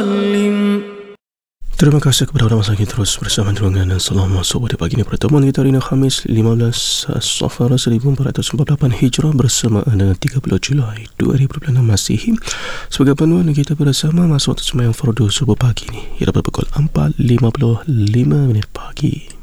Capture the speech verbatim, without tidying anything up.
وسلم. Terima kasih kepada orang masa kita terus bersama dengan dan selamat masuk pada pagi ini pertemuan kita hari ini Khamis lima belas Safar seribu empat ratus empat puluh lapan Hijrah bersamaan dengan tiga puluh Julai dua ribu dua puluh enam Masihi. Sebagai panduan kita bersama masuk untuk sembahyang fardu subuh pagi ini. Ia dapat pukul empat lima puluh lima minit pagi.